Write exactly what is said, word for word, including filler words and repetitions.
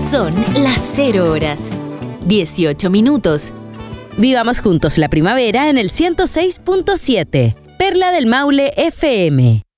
Son las cero horas, dieciocho minutos. Vivamos juntos la primavera en el ciento seis punto siete. Perla del Maule F M.